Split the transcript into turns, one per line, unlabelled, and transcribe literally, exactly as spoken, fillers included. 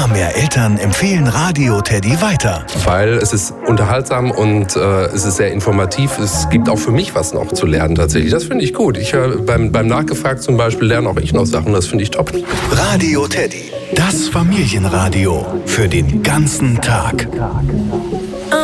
mehr Eltern empfehlen Radio Teddy weiter.
Weil es ist unterhaltsam und äh, es ist sehr informativ. Es gibt auch für mich was noch zu lernen tatsächlich. Das finde ich gut. Ich höre beim, beim Nachgefragt zum Beispiel lerne auch ich noch Sachen. Das finde ich top.
Radio Teddy, das Familienradio für den ganzen Tag.